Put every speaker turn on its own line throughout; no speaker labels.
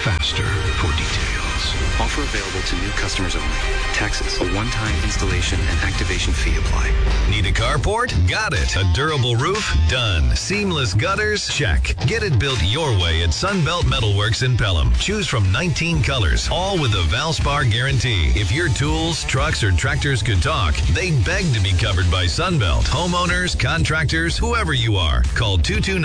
faster for details.
Offer available to new customers only. Taxes, a one-time installation and activation fee apply.
Need a carport? Got it. A durable roof? Done. Seamless gutters? Check. Get it built your way at Sunbelt Metalworks in Pelham. Choose from 19 colors, all with a Valspar guarantee. If your tools, trucks, or tractors could talk, they'd beg to be covered by Sunbelt. Homeowners, contractors, whoever you are, call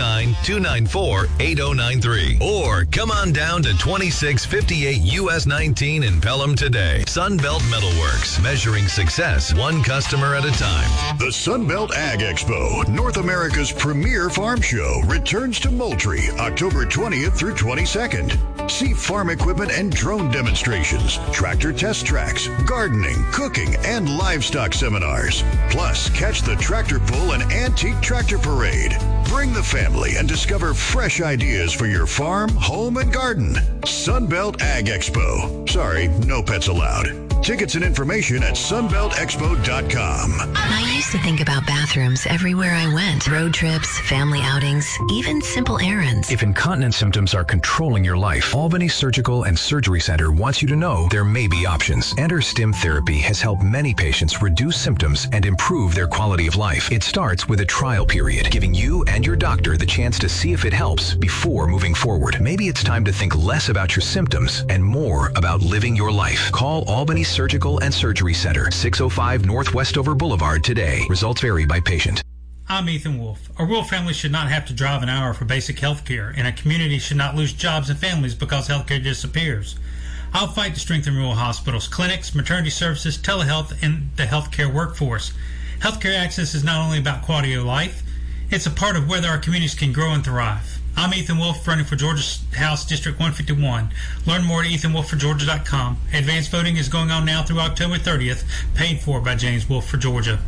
229-294-8093. Or come on down to 2658 US 19 in Pelham today. Sunbelt Metalworks, measuring success one customer at a time.
The Sunbelt Ag Expo, North America's premier farm show, returns to Moultrie October 20th through 22nd. See farm equipment and drone demonstrations, tractor test tracks, gardening, cooking, and livestock seminars. Plus, catch the tractor pull and antique tractor parade. Bring the family and discover fresh ideas for your farm, home, and garden. Sunbelt Ag Expo. Sorry, no pets allowed. Tickets and information at sunbeltexpo.com.
I used to think about bathrooms everywhere I went. Road trips, family outings, even simple errands.
If incontinence symptoms are controlling your life, Albany Surgical and Surgery Center wants you to know there may be options. Enter Stim Therapy has helped many patients reduce symptoms and improve their quality of life. It starts with a trial period, giving you and your doctor the chance to see if it helps before moving forward. Maybe it's time to think less about your symptoms and more about living your life. Call Albany Surgical and Surgery Center, 605 North Westover Boulevard today. Results vary by patient.
I'm Ethan Wolf. A rural family should not have to drive an hour for basic health care, and a community should not lose jobs and families because health care disappears. I'll fight to strengthen rural hospitals, clinics, maternity services, telehealth, and the healthcare workforce. Healthcare access is not only about quality of life, it's a part of whether our communities can grow and thrive. I'm Ethan Wolf, running for Georgia House District 151. Learn more at ethanwolfforgeorgia.com. Advanced voting is going on now through October 30th, paid for by James Wolf for Georgia.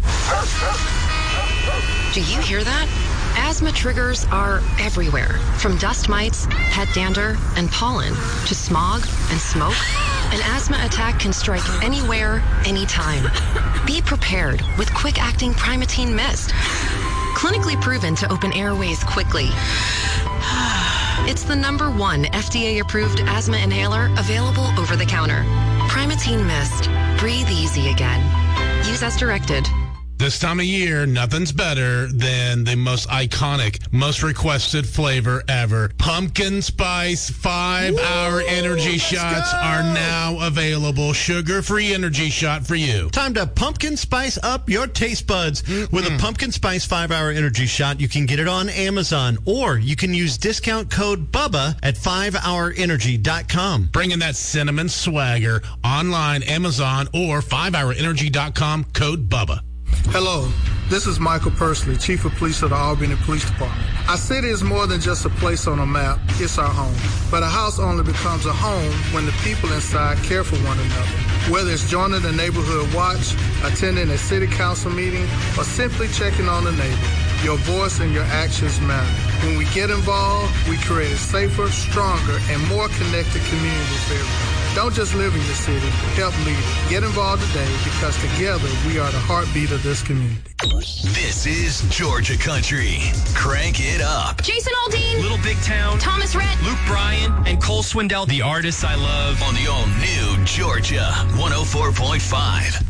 Do you hear that? Asthma triggers are everywhere, from dust mites, head dander, and pollen, to smog and smoke. An asthma attack can strike anywhere, anytime. Be prepared with quick-acting Primatene Mist. Clinically proven to open airways quickly. It's the #1 FDA-approved asthma inhaler available over the counter. Primatene Mist. Breathe easy again. Use as directed.
This time of year, nothing's better than the most iconic, most requested flavor ever. Pumpkin Spice 5-hour energy shots are now available. Sugar-free energy shot for you.
Time to pumpkin spice up your taste buds. With a Pumpkin Spice 5-hour energy shot, you can get it on Amazon, or you can use discount code BUBBA at 5hourenergy.com.
Bringing that cinnamon swagger online, Amazon, or 5hourenergy.com, code BUBBA.
Hello, this is Michael Pursley, Chief of Police of the Albany Police Department. Our city is more than just a place on a map, it's our home. But a house only becomes a home when the people inside care for one another. Whether it's joining the neighborhood watch, attending a city council meeting, or simply checking on a neighbor, your voice and your actions matter. When we get involved, we create a safer, stronger, and more connected community for everyone. Don't just live in your city, help lead it. Get involved today, because together we are the heartbeat of this community.
This is Georgia Country. Crank it up.
Jason Aldean,
Little Big Town,
Thomas Rhett,
Luke Bryan, and Cole Swindell, the artists I love.
On the all-new Georgia 104.5.